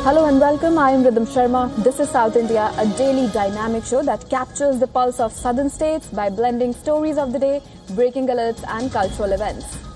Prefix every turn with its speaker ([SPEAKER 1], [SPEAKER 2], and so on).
[SPEAKER 1] Hello and welcome. I am Rhythm Sharma. This is South India, a daily dynamic show that captures the pulse of southern states by blending stories of the day, breaking alerts and cultural events.